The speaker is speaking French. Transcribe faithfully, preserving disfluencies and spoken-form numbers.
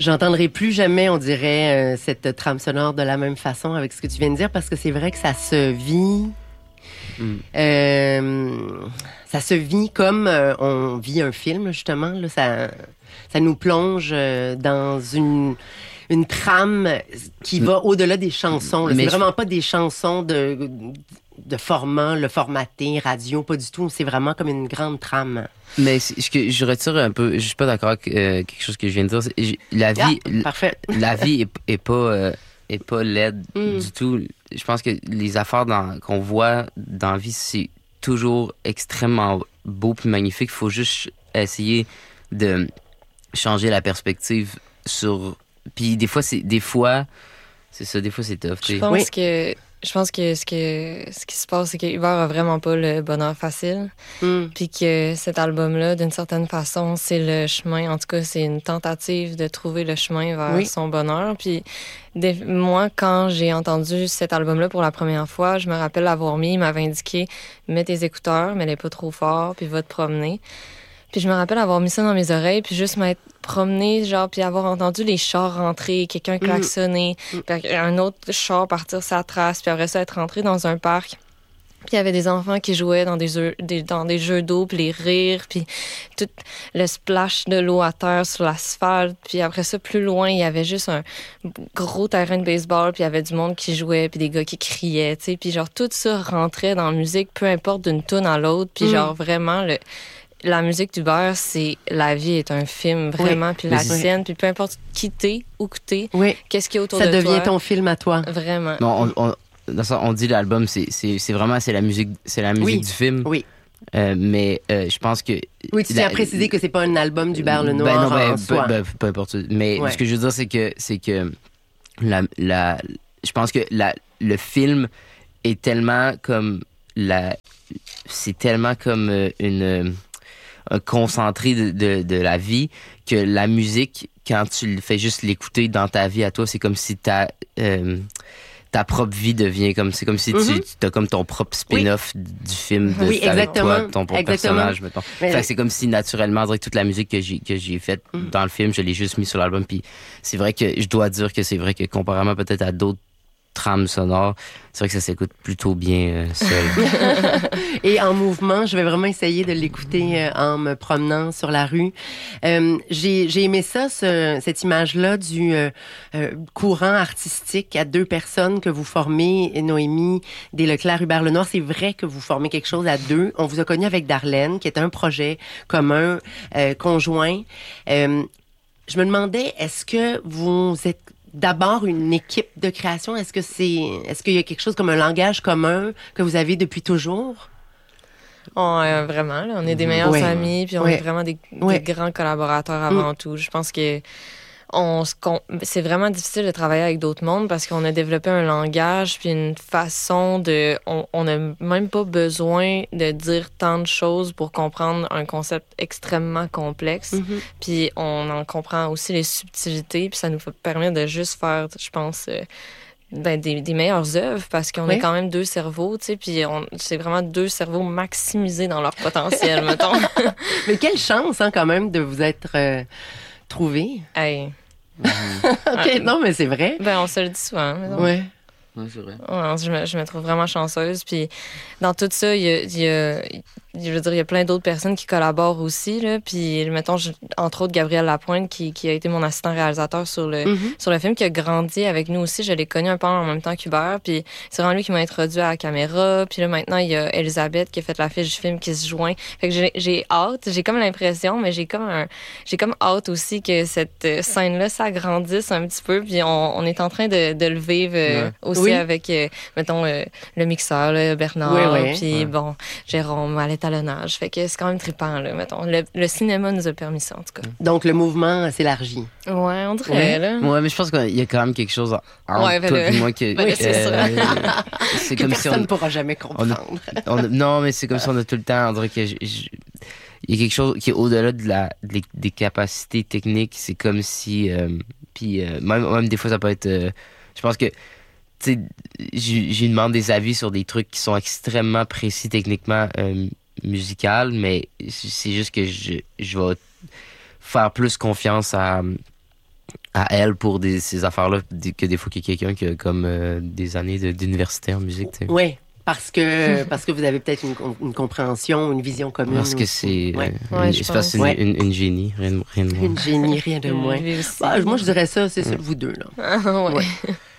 J'entendrai plus jamais, on dirait, euh, cette trame sonore de la même façon avec ce que tu viens de dire, parce que c'est vrai que ça se vit... Mm. Euh, ça se vit comme euh, on vit un film, justement. Là, ça, ça nous plonge euh, dans une, une trame qui mm. va au-delà des chansons. Là. C'est vraiment je... pas des chansons de, de format, le formaté, radio, pas du tout. C'est vraiment comme une grande trame. Mais ce que je retire un peu, je suis pas d'accord avec euh, quelque chose que je viens de dire. C'est, la vie, ah, parfait. La vie est, est pas... Euh, est pas laide mm. du tout. Je pense que les affaires dans, qu'on voit dans la vie, c'est toujours extrêmement beau puis magnifique. Il faut juste essayer de changer la perspective sur... Puis des fois, c'est... Des fois, c'est ça, des fois, c'est tough. Je pense oui. que... Je pense que ce, que ce qui se passe, c'est que Hubert a vraiment pas le bonheur facile. Mm. Puis que cet album-là, d'une certaine façon, c'est le chemin. En tout cas, c'est une tentative de trouver le chemin vers oui. son bonheur. Puis des, moi, quand j'ai entendu cet album-là pour la première fois, je me rappelle l'avoir mis. Il m'avait indiqué « Mets tes écouteurs, mais les pas trop fort, puis va te promener ». Puis je me rappelle avoir mis ça dans mes oreilles, puis juste m'être promenée, genre, puis avoir entendu les chars rentrer, quelqu'un klaxonner, mmh. puis un autre char partir sa trace, puis après ça, être rentré dans un parc. Puis il y avait des enfants qui jouaient dans des jeux, des, dans des jeux d'eau, puis les rires, puis tout le splash de l'eau à terre sur l'asphalte. Puis après ça, plus loin, il y avait juste un gros terrain de baseball, puis il y avait du monde qui jouait, puis des gars qui criaient, tu sais. Puis genre, tout ça rentrait dans la musique, peu importe d'une toune à l'autre. Puis mmh. genre, vraiment, le... La musique d'Hubert, c'est la vie est un film, vraiment, oui. puis la sienne, puis peu importe qui t'es, où que t'es, oui. qu'est-ce qu'il y a autour ça de toi. Ça devient ton film à toi. Vraiment. Non, on, on, on dit l'album, c'est, c'est, c'est vraiment c'est la musique, c'est la musique oui. du film. Oui. Euh, mais euh, je pense que... Oui, tu tiens à préciser que c'est pas un album d'Hubert Lenoir ben non, ben, en soi. Ben, peu importe. Mais ouais. ce que je veux dire, c'est que, c'est que la, la, je pense que la, le film est tellement comme... La, c'est tellement comme une... concentré de, de, de la vie, que la musique, quand tu le fais juste l'écouter dans ta vie à toi, c'est comme si ta, euh, ta propre vie devient comme... C'est comme si mm-hmm. tu as comme ton propre spin-off oui. du film de, oui, avec toi, ton propre exactement. personnage, mettons. Fait que c'est comme si, naturellement, on dirait que toute la musique que j'ai, que j'ai faite mm. dans le film, je l'ai juste mis sur l'album. Puis c'est vrai que je dois dire que c'est vrai que, comparément peut-être à d'autres trame sonore, c'est vrai que ça s'écoute plutôt bien euh, seul. Et en mouvement, je vais vraiment essayer de l'écouter euh, en me promenant sur la rue. Euh, j'ai, j'ai aimé ça, ce, cette image-là du euh, euh, courant artistique à deux personnes que vous formez, Noémie Desleclerc, Hubert Lenoir. C'est vrai que vous formez quelque chose à deux. On vous a connu avec Darlene, qui est un projet commun, euh, conjoint. Euh, je me demandais, est-ce que vous êtes d'abord une équipe de création? Est-ce que c'est, est-ce qu'il y a quelque chose comme un langage commun que vous avez depuis toujours? On, euh, vraiment, là, on est des meilleurs ouais. amis, puis on ouais. est vraiment des, des ouais. grands collaborateurs avant mmh. tout. Je pense que on, c'est vraiment difficile de travailler avec d'autres mondes parce qu'on a développé un langage puis une façon de... On n'a même pas besoin de dire tant de choses pour comprendre un concept extrêmement complexe. Mm-hmm. Puis on en comprend aussi les subtilités, puis ça nous permet de juste faire, je pense... Euh, Ben, des, des meilleures œuvres parce qu'on oui. est quand même deux cerveaux, tu sais, puis on, c'est vraiment deux cerveaux maximisés dans leur potentiel, mettons. Mais quelle chance, hein, quand même, de vous être euh, trouvés. Hey. OK, non, mais c'est vrai. Ben, on se le dit souvent. Oui. Oui, c'est vrai. Ouais, je, me, je me trouve vraiment chanceuse. Puis dans tout ça, il y a, il y a, je veux dire, il y a plein d'autres personnes qui collaborent aussi. Là. Puis, mettons, je, entre autres, Gabriel Lapointe, qui, qui a été mon assistant réalisateur sur le, mm-hmm. sur le film, qui a grandi avec nous aussi. Je l'ai connu un peu en même temps qu'Hubert. Puis c'est vraiment lui qui m'a introduit à la caméra. Puis là, maintenant, il y a Elisabeth qui a fait l'affiche du film qui se joint. Fait que j'ai, j'ai hâte, j'ai comme l'impression, mais j'ai comme un, j'ai comme hâte aussi que cette scène-là s'agrandisse un petit peu. Puis on, on est en train de, de le vivre euh, ouais. aussi oui. avec, euh, mettons, euh, le mixeur, là, Bernard. Oui, oui. Puis ouais. bon, Jérôme à l'étalonnage. Fait que c'est quand même trippant, là, mettons. Le, le cinéma nous a permis ça, en tout cas. Donc, le mouvement s'élargit. Ouais, on dirait, ouais. là. Ouais, mais je pense qu'il y a quand même quelque chose entre ouais, ben toi et moi que... Ben euh, c'est ça. C'est que comme personne si on ne pourra jamais comprendre. On a, on a, non, mais c'est comme si on a tout le temps... On dirait que... Je, je, il y a quelque chose qui est au-delà de la, de, des capacités techniques. C'est comme si... Euh, puis euh, même, même des fois, ça peut être... Euh, je pense que... Tu sais, j'ai demandé des avis sur des trucs qui sont extrêmement précis techniquement euh, musical, mais c'est juste que je, je vais faire plus confiance à, à elle pour des, ces affaires-là que des fois qu'il y a quelqu'un qui a comme euh, des années de, d'université en musique. Oui, parce que, parce que vous avez peut-être une, une compréhension, une vision commune. Parce que c'est, ouais. euh, ouais, une, je c'est pense. une, Ouais. une, une génie, rien, rien de moins. Une génie, rien de moins. Lui aussi. Bah, moi, je dirais ça, c'est ça de vous deux. Là. Ah, ouais. Ouais.